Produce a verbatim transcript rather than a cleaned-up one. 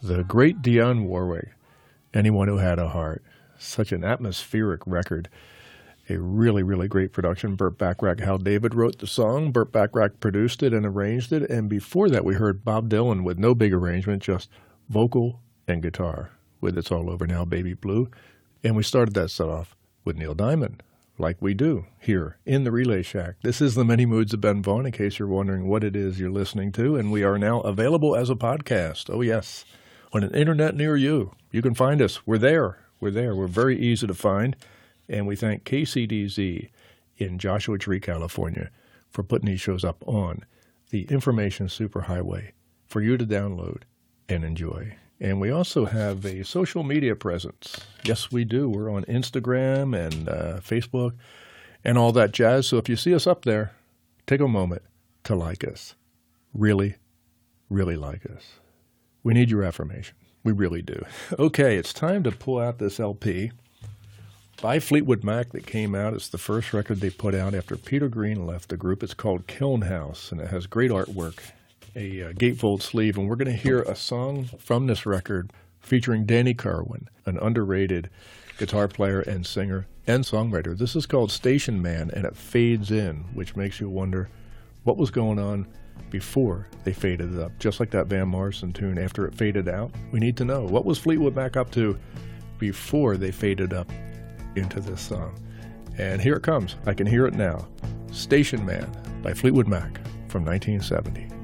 The great Dionne Warwick, Anyone Who Had a Heart. Such an atmospheric record. A really, really great production. Burt Bacharach, Hal David wrote the song. Burt Bacharach produced it and arranged it. And before that, we heard Bob Dylan with no big arrangement, just vocal and guitar with It's All Over Now, Baby Blue. And we started that set off with Neil Diamond, like we do here in the Relay Shack. This is The Many Moods of Ben Vaughn, in case you're wondering what it is you're listening to. And we are now available as a podcast. Oh, yes. On an internet near you. You can find us. We're there. We're there. We're very easy to find. And we thank K C D Z in Joshua Tree, California, for putting these shows up on the information superhighway for you to download and enjoy. And we also have a social media presence. Yes, we do. We're on Instagram and uh, Facebook and all that jazz. So if you see us up there, take a moment to like us. Really, really like us. We need your affirmation. We really do. Okay, it's time to pull out this L P by Fleetwood Mac that came out. It's the first record they put out after Peter Green left the group. It's called Kiln House, and it has great artwork, a uh, gatefold sleeve. And we're going to hear a song from this record featuring Danny Carwin, an underrated guitar player and singer and songwriter. This is called Station Man, and it fades in, which makes you wonder what was going on before they faded it up. Just like that Van Morrison tune, after it faded out, we need to know, what was Fleetwood Mac up to before they faded up into this song? And here it comes. I can hear it now. Station Man by Fleetwood Mac from nineteen seventy.